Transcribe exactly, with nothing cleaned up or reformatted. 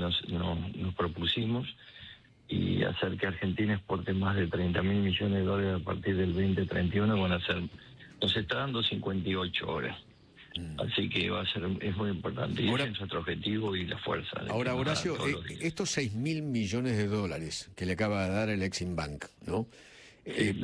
nos, nos, nos propusimos, y hacer que Argentina exporte más de treinta mil millones de dólares a partir del veinte treinta y uno van a ser, nos está dando cincuenta y ocho horas. Mm. Así que va a ser, es muy importante. Y ahora, ese es nuestro objetivo y la fuerza. Ahora, Horacio, eh, estos seis mil millones de dólares que le acaba de dar el Exim Bank, ¿no? Sí, eh,